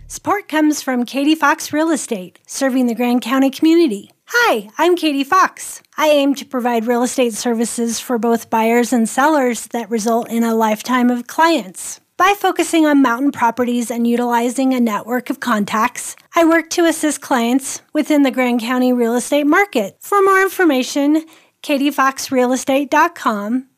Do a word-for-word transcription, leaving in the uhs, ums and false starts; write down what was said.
Support comes from Katie Fox Real Estate, serving the Grand County community. Hi, I'm Katie Fox. I aim to provide real estate services for both buyers and sellers that result in a lifetime of clients. By focusing on mountain properties and utilizing a network of contacts, I work to assist clients within the Grand County real estate market. For more information, katie fox real estate dot com